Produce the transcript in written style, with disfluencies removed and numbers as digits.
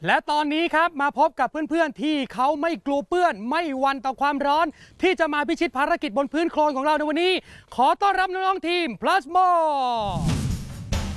และตอนนี้ครับมาพบกับเพื่อนๆที่เขาไม่กลัวเปื้อนไม่หวั่นต่อความร้อนที่จะมาพิชิตภารกิจบนพื้นโคลนของเราในวันนี้ขอต้อนรับน้องๆทีม Plus More